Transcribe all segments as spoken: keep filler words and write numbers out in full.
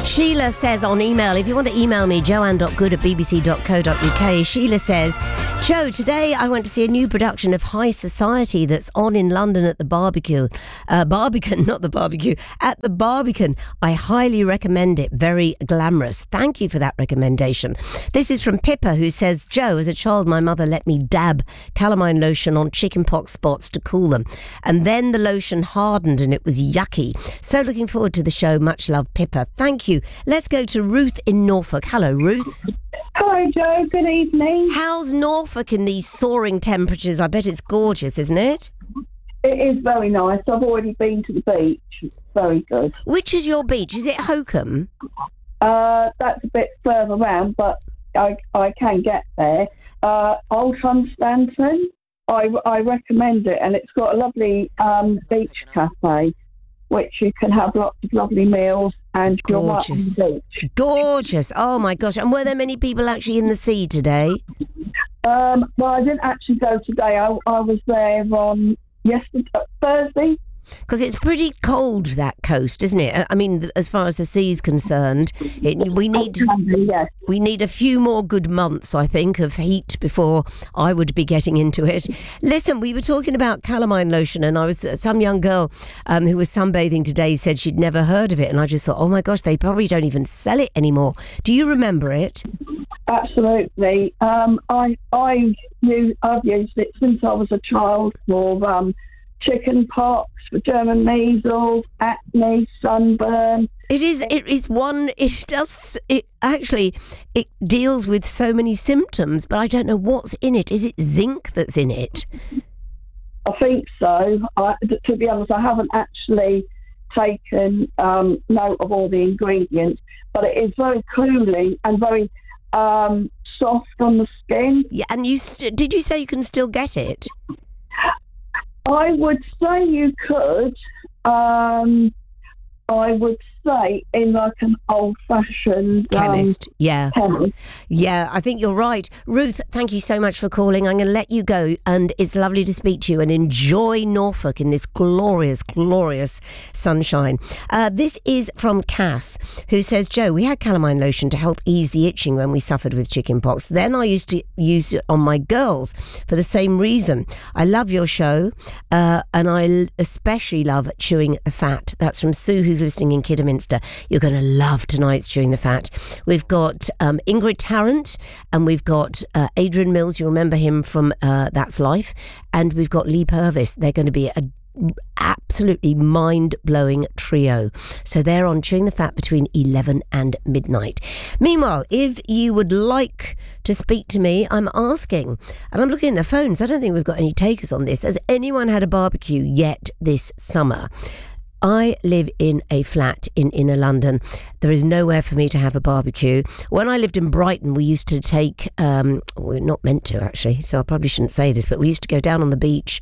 Sheila says on email, if you want to email me, joanne dot good at b b c dot co dot u k. Sheila says, Joe, today I went to see a new production of High Society that's on in London at the Barbecue. Uh, Barbican, not the barbecue, at the Barbican. I highly recommend it. Very glamorous. Thank you for that recommendation. This is from Pippa, who says, Joe, as a child, my mother let me dab calamine lotion on chickenpox spots to cool them. And then the lotion hardened and it was yucky. So looking forward to the show. Much love, Pippa. Thank you. Let's go to Ruth in Norfolk. Hello, Ruth. Hello, Joe. Good evening. How's Norfolk in these soaring temperatures? I bet it's gorgeous, isn't it? It is very nice. I've already been to the beach. It's very good. Which is your beach? Is it Hokum? Uh, that's a bit further round, but I I can get there. Uh, Old Hunstanton. I, I recommend it, and it's got a lovely um, beach cafe, which you can have lots of lovely meals, and you're right on the beach. Gorgeous. Oh, my gosh. And were there many people actually in the sea today? Um, well, I didn't actually go today. I, I was there on yesterday, Thursday. Because it's pretty cold, that coast, isn't it? I mean, as far as the sea's concerned, it, we need yes. we need a few more good months, I think, of heat before I would be getting into it. Listen, we were talking about calamine lotion, and I was some young girl um, who was sunbathing today said she'd never heard of it, and I just thought, oh my gosh, they probably don't even sell it anymore. Do you remember it? Absolutely. Um, I I knew I've used it since I was a child for um, chicken pox, for German measles, acne, sunburn. It is. It is one. It does. It actually. It deals with so many symptoms, but I don't know what's in it. Is it zinc that's in it? I think so. I, to be honest, I haven't actually taken um, note of all the ingredients, but it is very cooling and very um, soft on the skin. Yeah, and you st- did you say you can still get it? I would say you could. Um, I would say in like an old-fashioned chemist. Um, yeah, chemist. Yeah, I think you're right. Ruth, thank you so much for calling. I'm going to let you go, and it's lovely to speak to you, and enjoy Norfolk in this glorious, glorious sunshine. Uh, this is from Kath, who says, Joe, we had calamine lotion to help ease the itching when we suffered with chickenpox. Then I used to use it on my girls for the same reason. I love your show, uh, and I especially love chewing the fat. That's from Sue, who's listening in Kidderminster. You're going to love tonight's Chewing the Fat. We've got um, Ingrid Tarrant, and we've got uh, Adrian Mills. You remember him from uh, That's Life. And we've got Lee Purvis. They're going to be a absolutely mind-blowing trio. So they're on Chewing the Fat between eleven and midnight. Meanwhile, if you would like to speak to me, I'm asking, and I'm looking at the phones. I don't think we've got any takers on this. Has anyone had a barbecue yet this summer? I live in a flat in inner London. There is nowhere for me to have a barbecue. When I lived in Brighton, we used to take, um, we're not meant to actually, so I probably shouldn't say this, but we used to go down on the beach,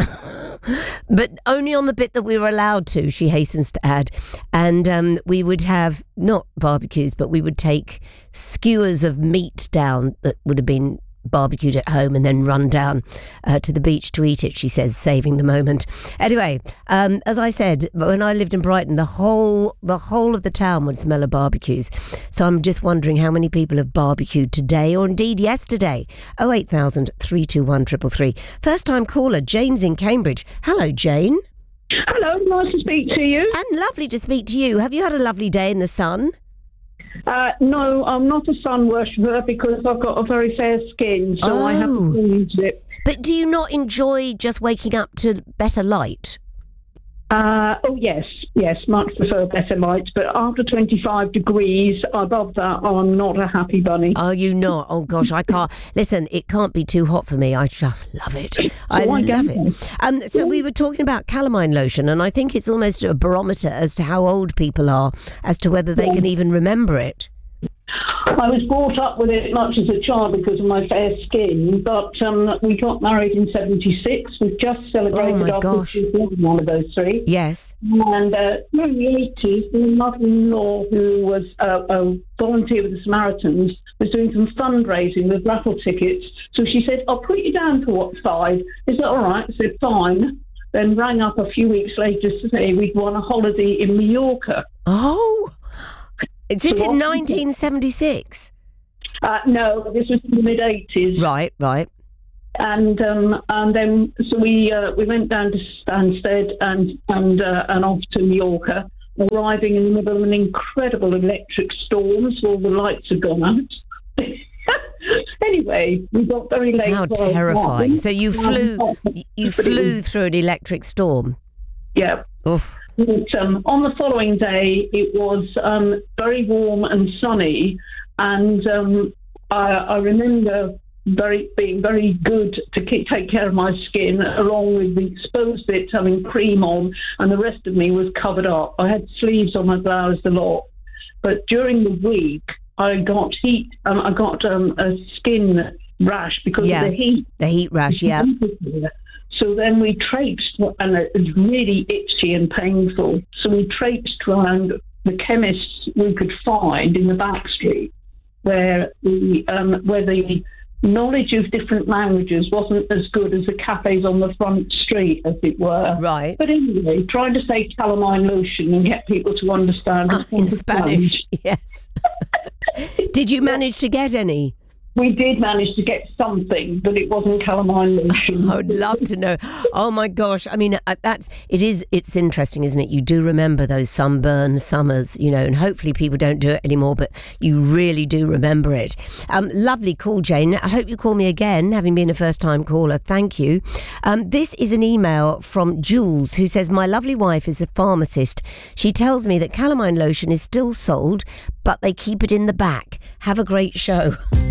but only on the bit that we were allowed to, she hastens to add. And um, we would have, not barbecues, but we would take skewers of meat down that would have been barbecued at home and then run down uh, to the beach to eat it, she says, saving the moment. Anyway, um, as I said, when I lived in Brighton, the whole the whole of the town would smell of barbecues. So I'm just wondering how many people have barbecued today or indeed yesterday. oh eight thousand, three two one, three three three. First time caller, Jane's in Cambridge. Hello, Jane. Hello, nice to speak to you. And lovely to speak to you. Have you had a lovely day in the sun? Uh, no, I'm not a sun worshipper because I've got a very fair skin, so oh. I haven't used it. But do you not enjoy just waking up to better light? Uh, oh, yes, yes, much prefer better lights, but after twenty-five degrees, above that, I'm not a happy bunny. Are you not? Oh, gosh, I can't. Listen, it can't be too hot for me. I just love it. I oh, I love it. Um, so we were talking about calamine lotion, and I think it's almost a barometer as to how old people are, as to whether they yeah. can even remember it. I was brought up with it much as a child because of my fair skin, but um, we got married in seventy-six. We've just celebrated oh our fiftieth anniversary. Yes. And uh, in the eighties, my mother-in-law, who was uh, a volunteer with the Samaritans, was doing some fundraising with raffle tickets. So she said, I'll put you down for what, five? Is that all right? I said, fine. Then rang up a few weeks later to say we'd won a holiday in Mallorca. Oh. Is this So in what- nineteen seventy-six? Uh, no, this was in the mid eighties. Right, right. And um, and then so we uh, we went down to Stansted and and uh, and off to Mallorca, arriving in the middle of an incredible electric storm, so all the lights had gone out. Anyway, we got very late. How for our terrifying. flight. So you flew you flew through an electric storm. Yeah. Oof. But, um, on the following day, it was um, very warm and sunny, and um, I, I remember very being very good to keep, take care of my skin, along with the exposed bits having cream on, and the rest of me was covered up. I had sleeves on my blouse a lot, but during the week I got heat. Um, I got um, a skin rash because Yeah. of the heat. The heat rash, yeah. So then we traipsed, and it was really itchy and painful. So we traipsed around the chemists we could find in the back street, where the um, where the knowledge of different languages wasn't as good as the cafes on the front street, as it were. Right. But anyway, trying to say calamine lotion and get people to understand Ah, in Spanish, yes. Did you manage to get any? We did manage to get something, but it wasn't calamine lotion. I would love to know. Oh my gosh! I mean, uh, that's it is. It's interesting, isn't it? You do remember those sunburned summers, you know, and hopefully people don't do it anymore. But you really do remember it. Um, lovely call, Jane. I hope you call me again, having been a first-time caller. Thank you. Um, this is an email from Jules, who says, "My lovely wife is a pharmacist. She tells me that calamine lotion is still sold, but they keep it in the back. Have a great show."